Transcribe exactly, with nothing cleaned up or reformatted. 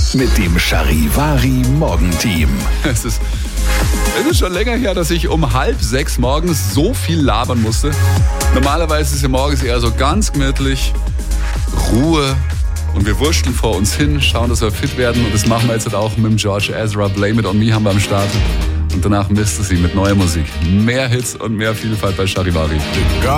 mit dem Charivari Morgenteam. Es ist, es ist schon länger her, dass ich um halb sechs morgens so viel labern musste. Normalerweise ist ja morgens eher so ganz gemütlich, Ruhe und wir wurschteln vor uns hin, schauen, dass wir fit werden und das machen wir jetzt halt auch mit dem George Ezra. Blame It On Me haben wir am Start und danach misst es sie mit neuer Musik. Mehr Hits und mehr Vielfalt bei Charivari.